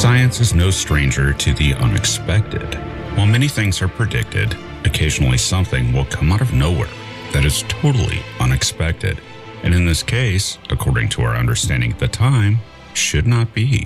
Science is no stranger to the unexpected. While many things are predicted, occasionally something will come out of nowhere that is totally unexpected. And in this case, according to our understanding at the time, should not be.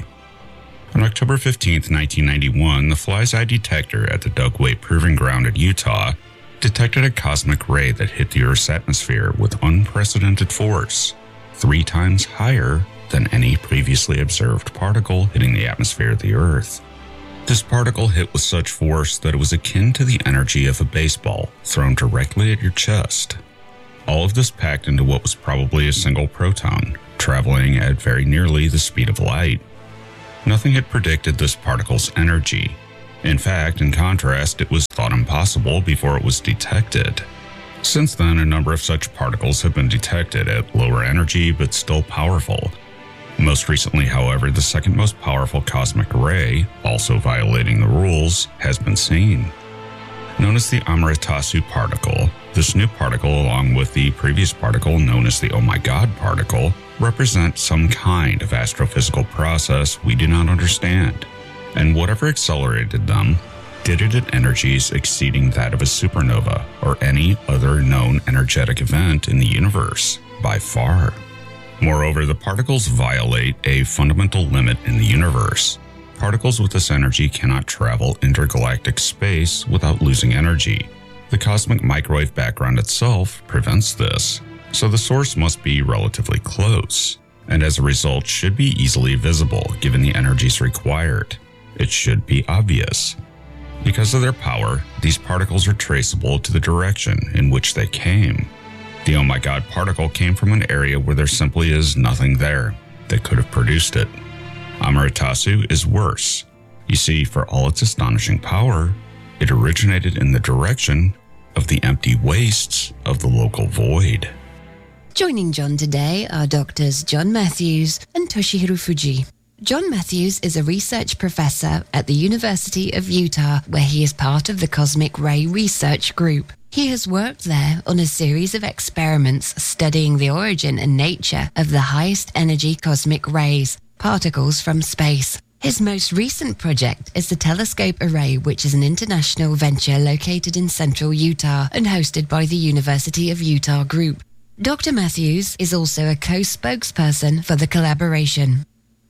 On October 15th, 1991, the Fly's Eye detector at the Dugway Proving Ground at Utah detected a cosmic ray that hit the Earth's atmosphere with unprecedented force, 3 times higher than any previously observed particle hitting the atmosphere of the Earth. This particle hit with such force that it was akin to the energy of a baseball thrown directly at your chest. All of this packed into what was probably a single proton, traveling at very nearly the speed of light. Nothing had predicted this particle's energy. In fact, in contrast, it was thought impossible before it was detected. Since then, a number of such particles have been detected at lower energy but still powerful. Most recently, however, the second most powerful cosmic ray, also violating the rules, has been seen. Known as the Amaterasu particle, this new particle, along with the previous particle known as the Oh My God particle, represent some kind of astrophysical process we do not understand, and whatever accelerated them did it at energies exceeding that of a supernova or any other known energetic event in the universe, by far. Moreover, the particles violate a fundamental limit in the universe. Particles with this energy cannot travel intergalactic space without losing energy. The cosmic microwave background itself prevents this, so the source must be relatively close, and as a result should be easily visible given the energies required. It should be obvious. Because of their power, these particles are traceable to the direction in which they came. The Oh My God particle came from an area where there simply is nothing there that could have produced it. Amaterasu is worse. You see, for all its astonishing power, it originated in the direction of the empty wastes of the local void. Joining John today are Doctors John Matthews and Toshihiro Fuji. John Matthews is a research professor at the University of Utah, where he is part of the Cosmic Ray Research Group. He has worked there on a series of experiments studying the origin and nature of the highest energy cosmic rays, particles from space. His most recent project is the Telescope Array, which is an international venture located in central Utah and hosted by the University of Utah Group. Dr. Matthews is also a co-spokesperson for the collaboration.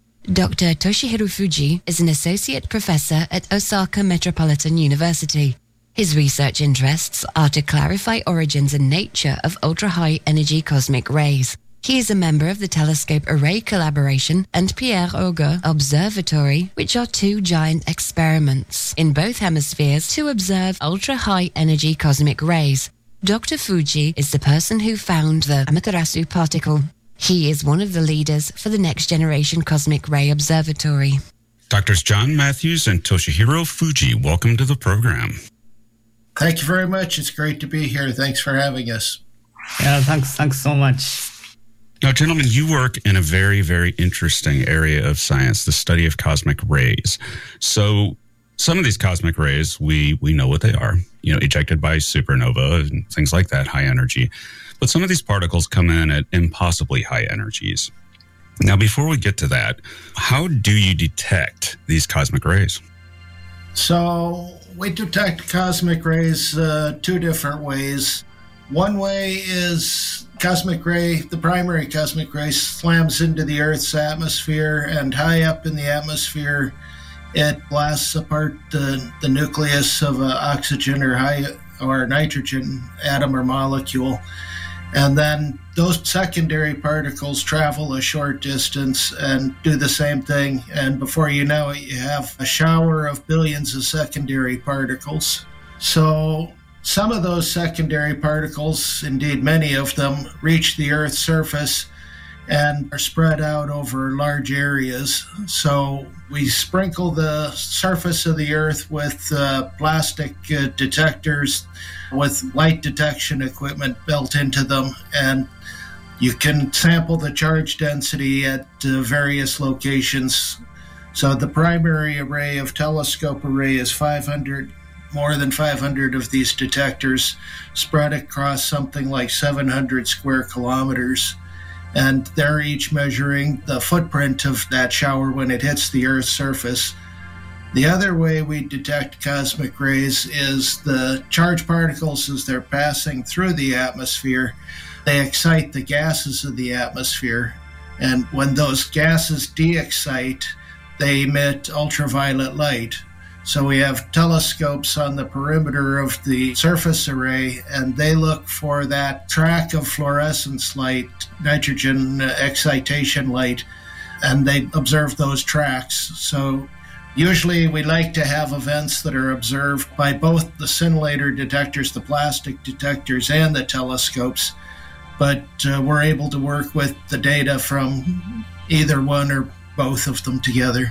Dr. Toshihiro Fuji is an associate professor at Osaka Metropolitan University. His research interests are to clarify origins and nature of ultra-high energy cosmic rays. He is a member of the Telescope Array Collaboration and Pierre Auger Observatory, which are 2 giant experiments in both hemispheres to observe ultra-high energy cosmic rays. Dr. Fuji is the person who found the Amaterasu particle. He is one of the leaders for the Next Generation Cosmic Ray Observatory. Doctors John Matthews and Toshihiro Fuji, welcome to the program. Thank you very much. It's great to be here. Thanks for having us. Yeah, thanks so much. Now, gentlemen, you work in a very, very interesting area of science, the study of cosmic rays. So some of these cosmic rays, we know what they are, ejected by supernova and things like that, high energy. But some of these particles come in at impossibly high energies. Now, before we get to that, how do you detect these cosmic rays? So we detect cosmic rays 2 different ways. One way is cosmic ray, the primary cosmic ray slams into the Earth's atmosphere, and high up in the atmosphere, it blasts apart the nucleus of an oxygen or nitrogen atom or molecule. And then those secondary particles travel a short distance and do the same thing. And before you know it, you have a shower of billions of secondary particles. So some of those secondary particles, indeed many of them, reach the Earth's surface and are spread out over large areas. So we sprinkle the surface of the Earth with plastic detectors with light detection equipment built into them, and you can sample the charge density at various locations. So the primary array of telescope array is more than 500 of these detectors spread across something like 700 square kilometers. and they're each measuring the footprint of that shower when it hits the Earth's surface. The other way we detect cosmic rays is the charged particles as they're passing through the atmosphere. They excite the gases of the atmosphere, and when those gases de-excite, they emit ultraviolet light. So we have telescopes on the perimeter of the surface array, and they look for that track of fluorescence light, nitrogen excitation light, and they observe those tracks. So usually we like to have events that are observed by both the scintillator detectors, the plastic detectors, and the telescopes, but we're able to work with the data from either one or both of them together.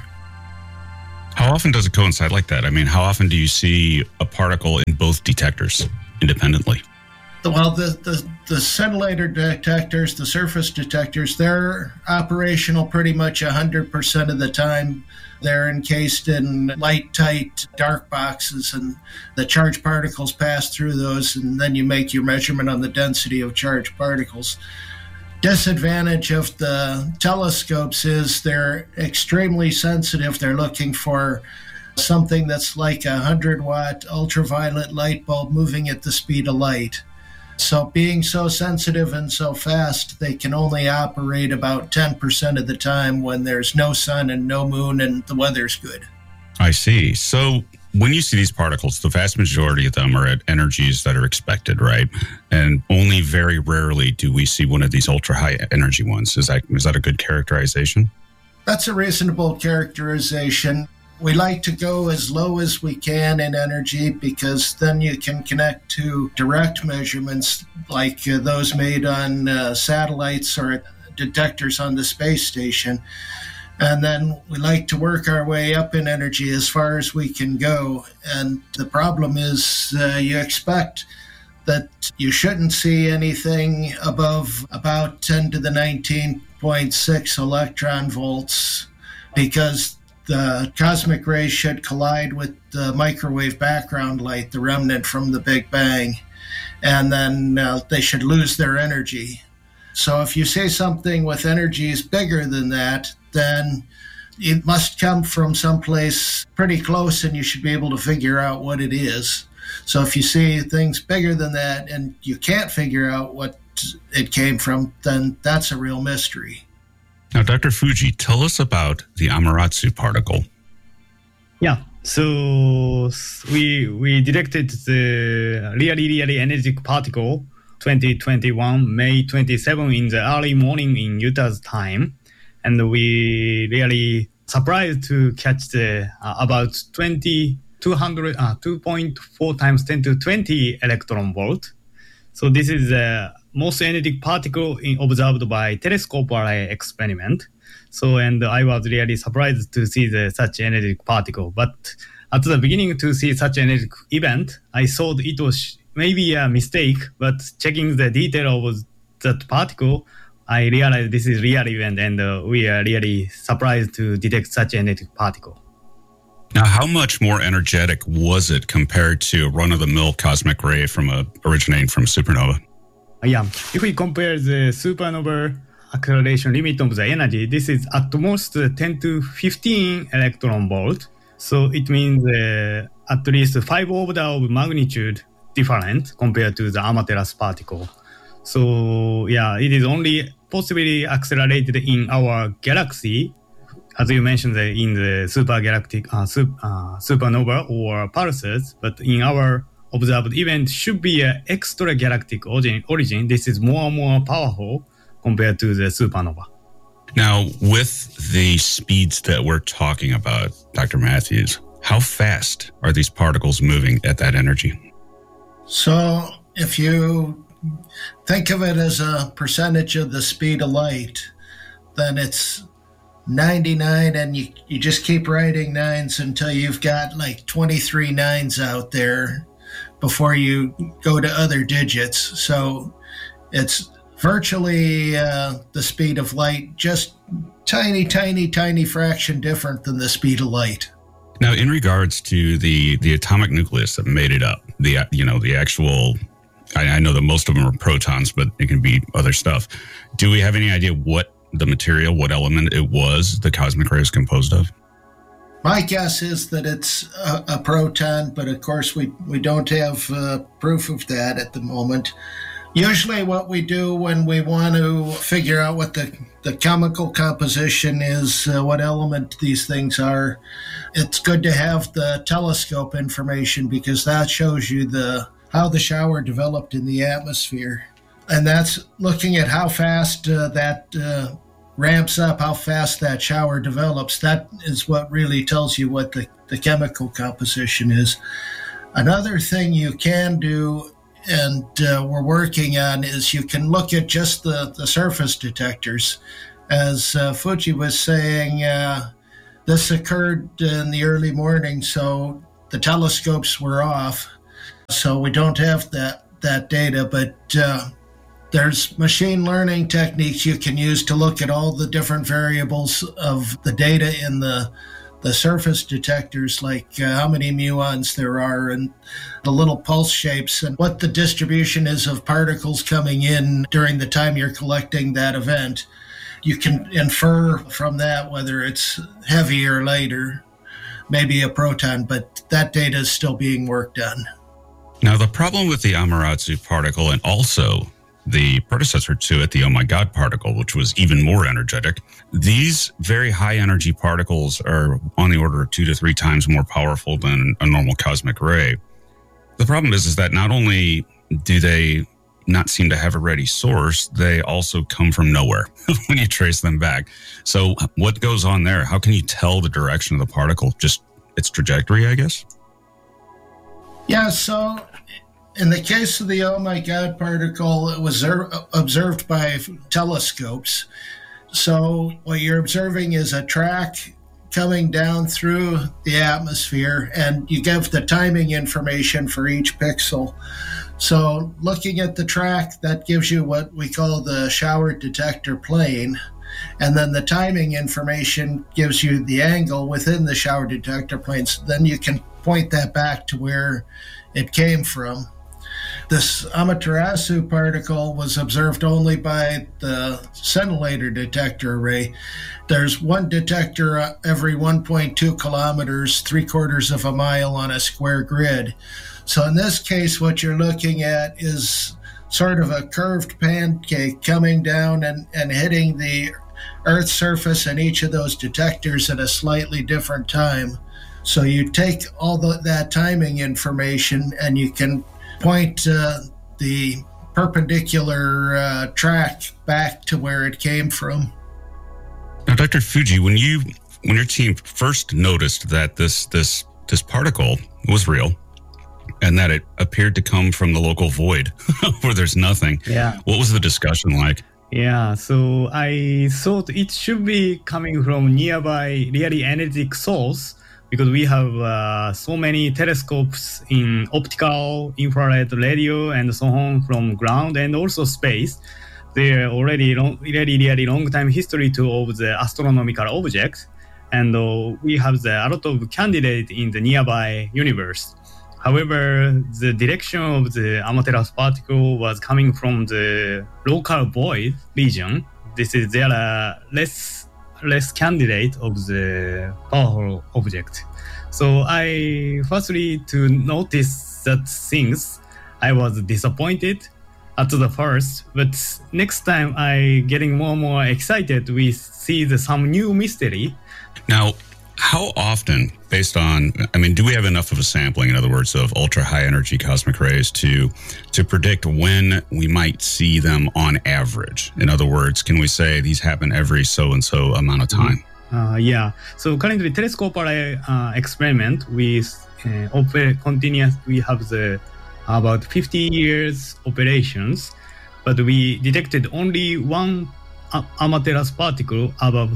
How often does it coincide like that? I mean, how often do you see a particle in both detectors independently? Well, the scintillator detectors, the surface detectors, they're operational pretty much 100% of the time. They're encased in light-tight dark boxes, and the charged particles pass through those, and then you make your measurement on the density of charged particles. Disadvantage of the telescopes is they're extremely sensitive. They're looking for something that's like a 100-watt ultraviolet light bulb moving at the speed of light. So being so sensitive and so fast, they can only operate about 10% of the time when there's no sun and no moon and the weather's good. I see. So when you see these particles, the vast majority of them are at energies that are expected, right? And only very rarely do we see one of these ultra-high energy ones. Is that a good characterization? That's a reasonable characterization. We like to go as low as we can in energy because then you can connect to direct measurements like those made on satellites or detectors on the space station. And then we like to work our way up in energy as far as we can go. And the problem is you expect that you shouldn't see anything above about 10 to the 19.6 electron volts because the cosmic rays should collide with the microwave background light, the remnant from the Big Bang, and then they should lose their energy. So if you say something with energies bigger than that, then it must come from someplace pretty close and you should be able to figure out what it is. So if you see things bigger than that and you can't figure out what it came from, then that's a real mystery. Now, Dr. Fujii, tell us about the Amaterasu particle. Yeah, so we detected the really energetic particle 2021, May 27 in the early morning in Utah's time. And we really surprised to catch the about 2.4 times 10 to 20 electron volt. So this is the most energetic particle observed by telescope array experiment. So, and I was really surprised to see such energetic particle. But at the beginning to see such energetic event, I thought it was maybe a mistake, but checking the detail of that particle, I realized this is real event, and we are really surprised to detect such energetic particle. Now, how much more energetic was it compared to run-of-the-mill cosmic ray originating from supernova? Yeah, if we compare the supernova acceleration limit of the energy, this is at most 10 to 15 electron volt. So it means at least 5 order of magnitude different compared to the Amaterasu particle. So yeah, it is only possibly accelerated in our galaxy, as you mentioned, in the supergalactic supernova or pulsars. But in our observed event should be an extra galactic origin. This is more and more powerful compared to the supernova. Now, with the speeds that we're talking about, Dr. Matthews, how fast are these particles moving at that energy? So if you think of it as a percentage of the speed of light, then it's 99, and you just keep writing nines until you've got like 23 nines out there before you go to other digits. So it's virtually the speed of light, just tiny fraction different than the speed of light. Now, in regards to the atomic nucleus that made it up, the actual I know that most of them are protons, but it can be other stuff. Do we have any idea what the material, what element it was the cosmic ray is composed of? My guess is that it's a proton, but of course we don't have proof of that at the moment. Usually what we do when we want to figure out what the chemical composition is, what element these things are, it's good to have the telescope information because that shows you how the shower developed in the atmosphere. And that's looking at how fast that ramps up, how fast that shower develops. That is what really tells you what the chemical composition is. Another thing you can do, and we're working on, is you can look at just the surface detectors. As Fuji was saying, this occurred in the early morning, so the telescopes were off. So we don't have that data, but there's machine learning techniques you can use to look at all the different variables of the data in the surface detectors, like how many muons there are and the little pulse shapes and what the distribution is of particles coming in during the time you're collecting that event. You can infer from that whether it's heavy or light or maybe a proton, but that data is still being worked on. Now, the problem with the Amaterasu particle and also the predecessor to it, the Oh My God particle, which was even more energetic, these very high energy particles are on the order of 2 to 3 times more powerful than a normal cosmic ray. The problem is that not only do they not seem to have a ready source, they also come from nowhere when you trace them back. So what goes on there? How can you tell the direction of the particle? Just its trajectory, I guess? Yeah, so in the case of the Oh My God particle, it was observed by telescopes. So what you're observing is a track coming down through the atmosphere, and you give the timing information for each pixel. So looking at the track, that gives you what we call the shower detector plane. And then the timing information gives you the angle within the shower detector plane. So then you can point that back to where it came from. This Amaterasu particle was observed only by the scintillator detector array. There's one detector every 1.2 kilometers, 3/4 of a mile on a square grid. So in this case, what you're looking at is sort of a curved pancake coming down and hitting the Earth's surface and each of those detectors at a slightly different time. So you take all that timing information and you can point the perpendicular track back to where it came from. Now, Dr. Fuji, when your team first noticed that this particle was real and that it appeared to come from the local void where there's nothing, what was the discussion like? Yeah, so I thought it should be coming from nearby really energetic source, because we have so many telescopes in optical, infrared, radio, and so on from ground and also space. They're already really long time history of the astronomical objects, and we have a lot of candidates in the nearby universe. However, the direction of the Amaterasu particle was coming from the local void region. There are less candidate of the powerful object. So I firstly to notice that things, I was disappointed at the first, but next time I getting more and more excited. We see some new mystery. Now, how often, based on, do we have enough of a sampling, in other words, of ultra high energy cosmic rays to predict when we might see them on average? In other words, can we say these happen every so-and-so amount of time? Yeah. So currently telescopic experiment with continuous, we have about 50 years operations, but we detected only one Amaterasu particle above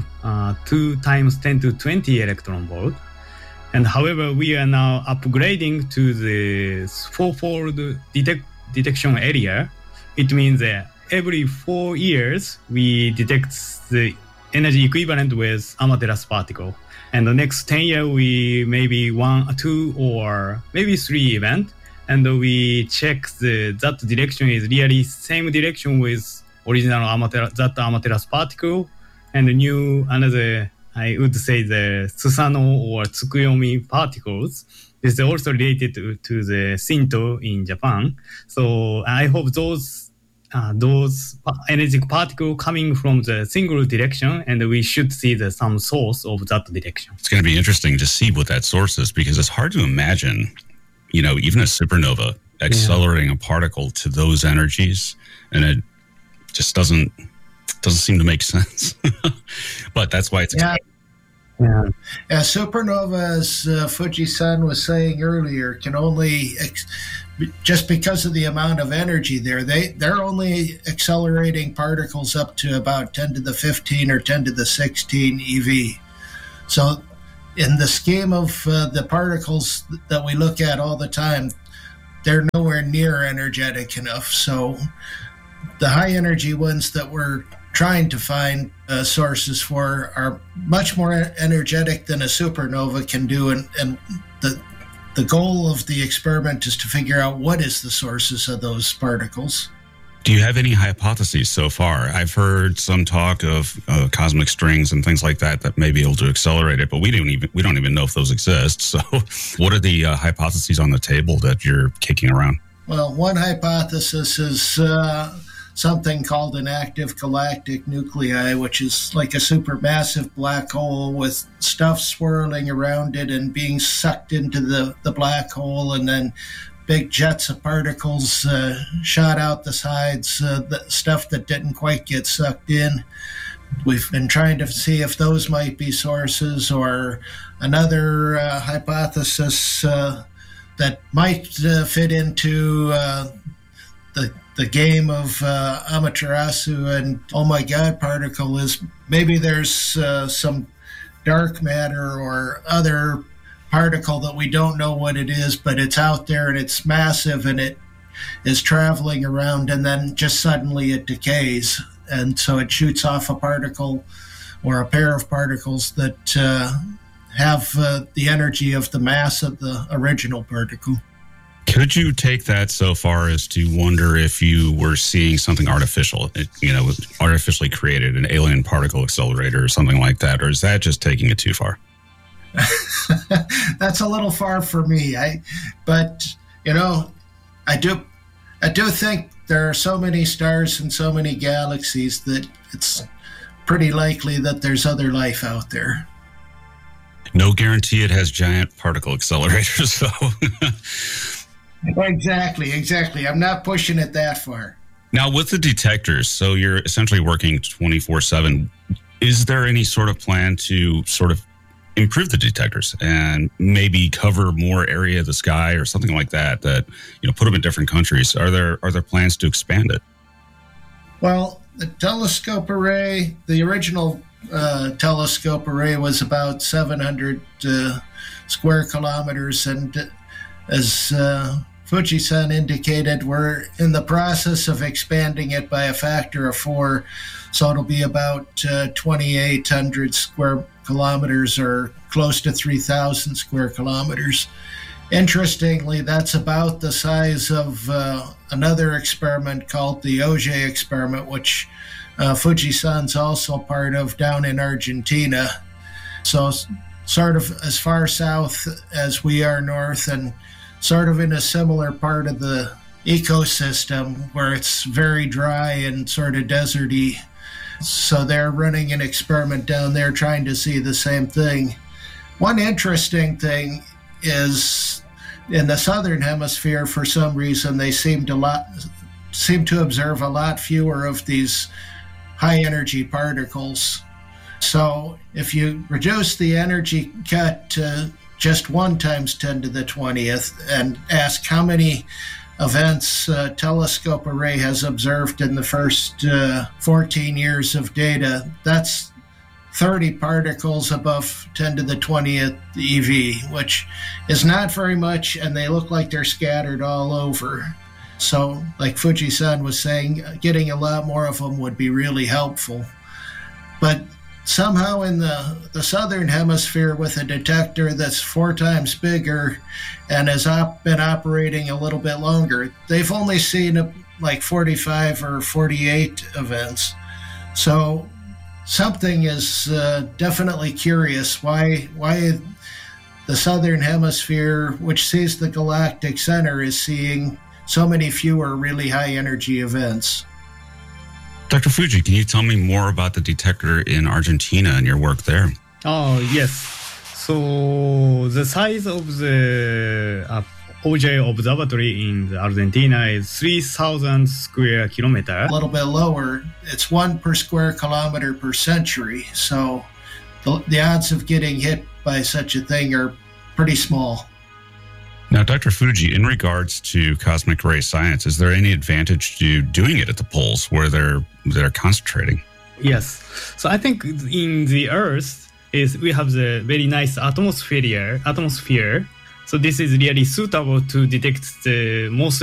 2 times 10 to 20 electron volt. And however, we are now upgrading to the 4-fold detection area. It means that every 4 years, we detect the energy equivalent with Amaterasu particle. And the next 10 years, we maybe 1, 2, or maybe 3 event. and we check that direction is really same direction with original Amaterasu particle, and new another, I would say, the Susano or Tsukuyomi particles is also related to the Shinto in Japan. So I hope those energetic particles coming from the single direction, and we should see some source of that direction. It's going to be interesting to see what that source is, because it's hard to imagine, even a supernova accelerating a particle to those energies, and it just doesn't seem to make sense. But that's why it's exciting. Yeah, supernova, as Fuji-san was saying earlier, can only, just because of the amount of energy there, they're only accelerating particles up to about 10 to the 15 or 10 to the 16 eV. So in the scheme of the particles that we look at all the time, they're nowhere near energetic enough. So the high energy ones that we're trying to find sources for are much more energetic than a supernova can do, and the goal of the experiment is to figure out what is the sources of those particles. Do you have any hypotheses so far? I've heard some talk of cosmic strings and things like that may be able to accelerate it, but we don't even know if those exist. So what are the hypotheses on the table that you're kicking around? Well, one hypothesis is something called an active galactic nuclei, which is like a supermassive black hole with stuff swirling around it and being sucked into the black hole, and then big jets of particles shot out the sides, the stuff that didn't quite get sucked in. We've been trying to see if those might be sources, or another hypothesis that might fit into the game of Amaterasu and oh my god particle is maybe there's some dark matter or other particle that we don't know what it is, but it's out there and it's massive and it is traveling around, and then just suddenly it decays, and so it shoots off a particle or a pair of particles that have the energy of the mass of the original particle. Could you take that so far as to wonder if you were seeing something artificial, artificially created, an alien particle accelerator or something like that, or is that just taking it too far? That's a little far for me. But I do think there are so many stars and so many galaxies that it's pretty likely that there's other life out there. No guarantee it has giant particle accelerators, though. Exactly. I'm not pushing it that far. Now, with the detectors, so you're essentially working 24/7. Is there any sort of plan to sort of improve the detectors and maybe cover more area of the sky or something like that? Put them in different countries. Are there plans to expand it? Well, the telescope array, the original telescope array was about 700 square kilometers, and as Fuji-san indicated, we're in the process of expanding it by a factor of 4, so it'll be about 2,800 square kilometers, or close to 3,000 square kilometers. Interestingly, that's about the size of another experiment called the Auger experiment, which Fuji-san's also part of down in Argentina. So sort of as far south as we are north, and sort of in a similar part of the ecosystem where it's very dry and sort of deserty. So they're running an experiment down there trying to see the same thing. One interesting thing is in the southern hemisphere, for some reason, they seem to observe a lot fewer of these high energy particles. So if you reduce the energy cut to just 1 times 10 to the 20th and ask how many events telescope array has observed in the first 14 years of data, that's 30 particles above 10 to the 20th EV, which is not very much, and they look like they're scattered all over. So like Fuji-san was saying, getting a lot more of them would be really helpful. But somehow in the southern hemisphere with a detector that's 4 times bigger and has been operating a little bit longer, they've only seen like 45 or 48 events. So something is definitely curious why the southern hemisphere, which sees the galactic center, is seeing so many fewer really high energy events. Dr. Fujii, can you tell me more about the detector in Argentina and your work there? Oh, yes. So the size of the OJ observatory in Argentina is 3,000 square kilometers. A little bit lower, it's 1 per square kilometer per century. So the odds of getting hit by such a thing are pretty small. Now, Dr. Fujii, in regards to cosmic ray science, is there any advantage to doing it at the poles where they're concentrating? Yes. So I think in the Earth we have the very nice atmosphere. So this is really suitable to detect the most